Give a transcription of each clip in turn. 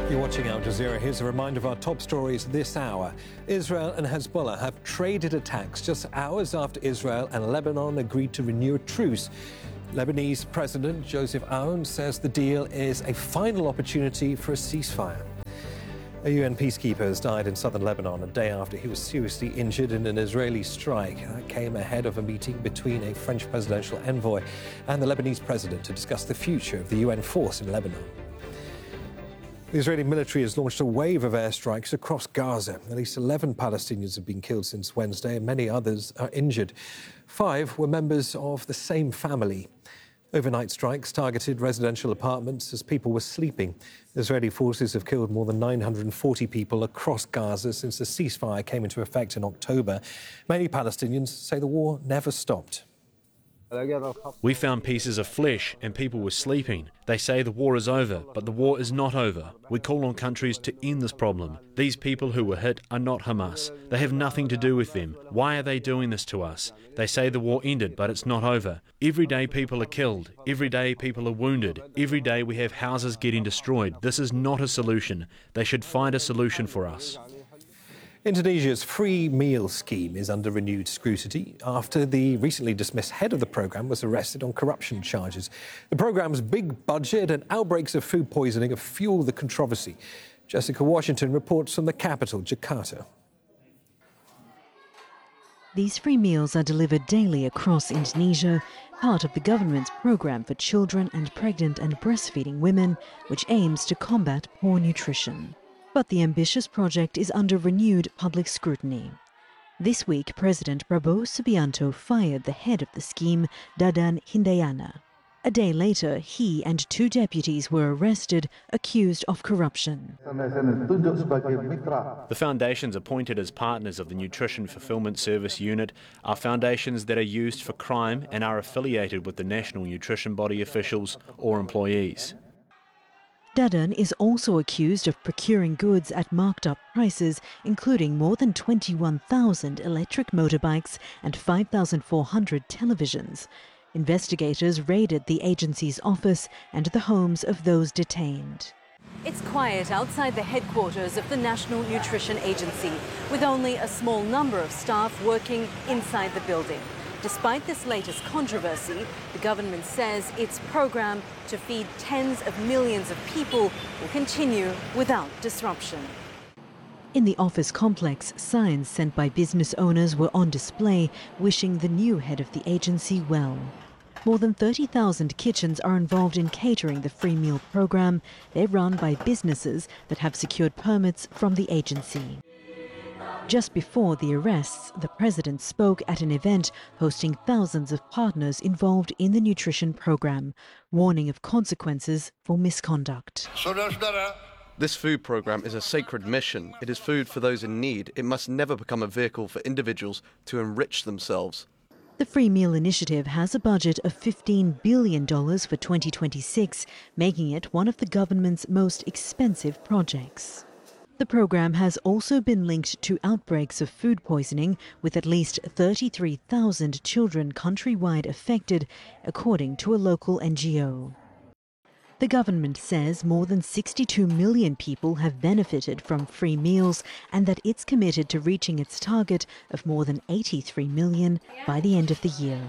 You're watching Al Jazeera. Here's a reminder of our top stories this hour. Israel and Hezbollah have traded attacks just hours after Israel and Lebanon agreed to renew a truce. Lebanese President Joseph Aoun says the deal is a final opportunity for a ceasefire. A UN peacekeeper has died in southern Lebanon a day after he was seriously injured in an Israeli strike. That came ahead of a meeting between a French presidential envoy and the Lebanese president to discuss the future of the UN force in Lebanon. The Israeli military has launched a wave of airstrikes across Gaza. At least 11 Palestinians have been killed since Wednesday and many others are injured. 5 were members of the same family. Overnight strikes targeted residential apartments as people were sleeping. Israeli forces have killed more than 940 people across Gaza since the ceasefire came into effect in October. Many Palestinians say the war never stopped. We found pieces of flesh and people were sleeping. They say the war is over, but the war is not over. We call on countries to end this problem. These people who were hit are not Hamas. They have nothing to do with them. Why are they doing this to us? They say the war ended, but it's not over. Every day people are killed. Every day people are wounded. Every day we have houses getting destroyed. This is not a solution. They should find a solution for us. Indonesia's free meal scheme is under renewed scrutiny after the recently dismissed head of the programme was arrested on corruption charges. The programme's big budget and outbreaks of food poisoning have fueled the controversy. Jessica Washington reports from the capital, Jakarta. These free meals are delivered daily across Indonesia, part of the government's programme for children and pregnant and breastfeeding women, which aims to combat poor nutrition. But the ambitious project is under renewed public scrutiny. This week, President Prabowo Subianto fired the head of the scheme, Dadan Hindayana. A day later, he and 2 deputies were arrested, accused of corruption. The foundations appointed as partners of the Nutrition Fulfillment Service Unit are foundations that are used for crime and are affiliated with the National Nutrition Body officials or employees. Dadan is also accused of procuring goods at marked-up prices, including more than 21,000 electric motorbikes and 5,400 televisions. Investigators raided the agency's office and the homes of those detained. It's quiet outside the headquarters of the National Nutrition Agency, with only a small number of staff working inside the building. Despite this latest controversy, the government says its program to feed tens of millions of people will continue without disruption. In the office complex, signs sent by business owners were on display, wishing the new head of the agency well. More than 30,000 kitchens are involved in catering the free meal program. They're run by businesses that have secured permits from the agency. Just before the arrests, the president spoke at an event hosting thousands of partners involved in the nutrition program, warning of consequences for misconduct. This food program is a sacred mission. It is food for those in need. It must never become a vehicle for individuals to enrich themselves. The Free Meal Initiative has a budget of $15 billion for 2026, making it one of the government's most expensive projects. The program has also been linked to outbreaks of food poisoning, with at least 33,000 children countrywide affected, according to a local NGO. The government says more than 62 million people have benefited from free meals and that it's committed to reaching its target of more than 83 million by the end of the year.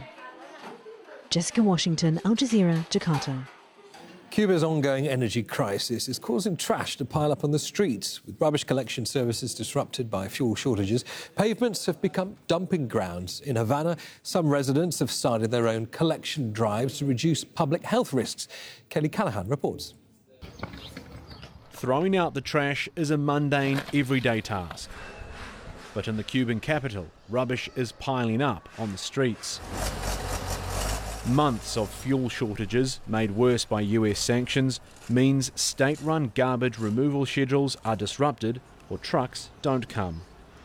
Jessica Washington, Al Jazeera, Jakarta. Cuba's ongoing energy crisis is causing trash to pile up on the streets. With rubbish collection services disrupted by fuel shortages, pavements have become dumping grounds. In Havana, some residents have started their own collection drives to reduce public health risks. Kelly Callahan reports. Throwing out the trash is a mundane, everyday task. But in the Cuban capital, rubbish is piling up on the streets. Months of fuel shortages, made worse by US sanctions, means state-run garbage removal schedules are disrupted or trucks don't come.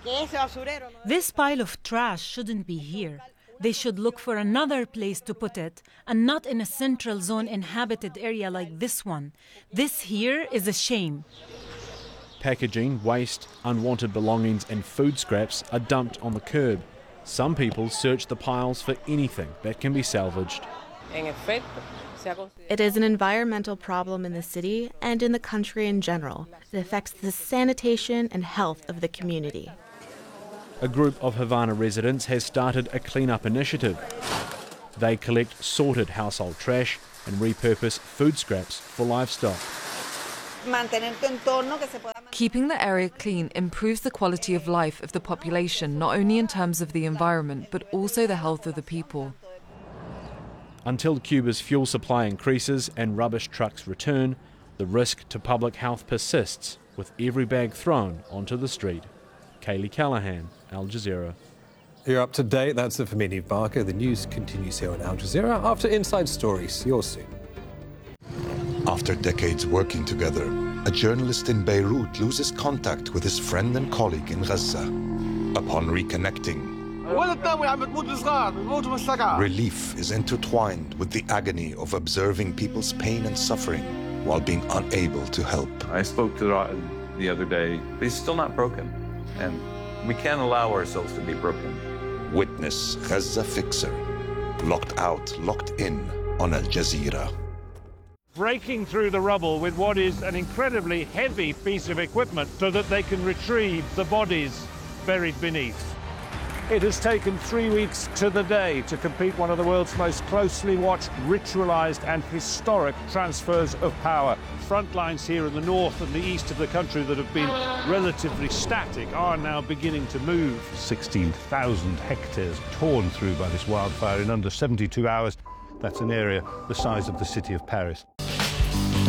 This pile of trash shouldn't be here. They should look for another place to put it, and not in a central zone inhabited area like this one. This here is a shame. Packaging, waste, unwanted belongings and food scraps are dumped on the curb. Some people search the piles for anything that can be salvaged. It is an environmental problem in the city and in the country in general. It affects the sanitation and health of the community. A group of Havana residents has started a clean-up initiative. They collect sorted household trash and repurpose food scraps for livestock. Keeping the area clean improves the quality of life of the population, not only in terms of the environment, but also the health of the people. Until Cuba's fuel supply increases and rubbish trucks return, the risk to public health persists, with every bag thrown onto the street. Kaylee Callahan, Al Jazeera. You're up to date. That's it for me, Niamh Barker. The news continues here on Al Jazeera after Inside Stories. Yours soon. After decades working together, a journalist in Beirut loses contact with his friend and colleague in Gaza. Upon reconnecting, relief is intertwined with the agony of observing people's pain and suffering while being unable to help. I spoke to Ra'ad the other day. He's still not broken, and we can't allow ourselves to be broken. Witness Gaza Fixer, locked out, locked in on Al Jazeera. Breaking through the rubble with what is an incredibly heavy piece of equipment so that they can retrieve the bodies buried beneath. It has taken 3 weeks to the day to complete one of the world's most closely watched, ritualized and historic transfers of power. Front lines here in the north and the east of the country that have been relatively static are now beginning to move. 16,000 hectares torn through by this wildfire in under 72 hours. That's an area the size of the city of Paris.